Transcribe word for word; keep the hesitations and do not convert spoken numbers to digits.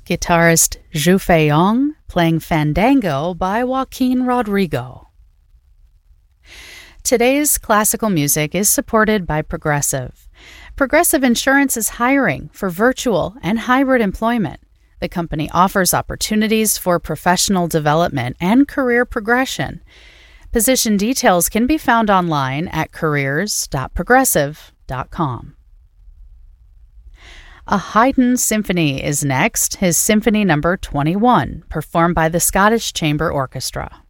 Guitarist Zhu Feiyong playing Fandango by Joaquin Rodrigo. Today's classical music is supported by Progressive. Progressive Insurance is hiring for virtual and hybrid employment. The company offers opportunities for professional development and career progression. Position details can be found online at careers dot progressive dot com. A Haydn symphony is next, his Symphony Number twenty-one, performed by the Scottish Chamber Orchestra.